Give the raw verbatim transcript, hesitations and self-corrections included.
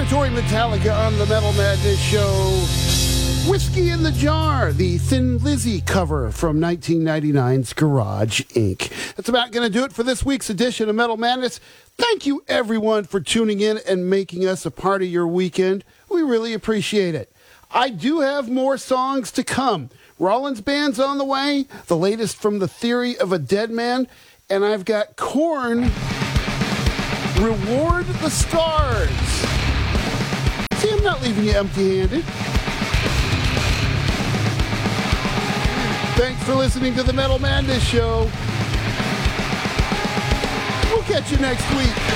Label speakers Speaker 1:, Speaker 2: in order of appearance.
Speaker 1: Laboratory Metallica on the Metal Madness Show. Whiskey in the Jar, the Thin Lizzy cover from nineteen ninety-nine's Garage Incorporated. That's about going to do it for this week's edition of Metal Madness. Thank you, everyone, for tuning in and making us a part of your weekend. We really appreciate it. I do have more songs to come. Rollins Band's on the way, the latest from The Theory of a Dead Man, and I've got Korn, Reward the Stars. See, I'm not leaving you empty-handed. Thanks for listening to the Metal Madness Show. We'll catch you next week.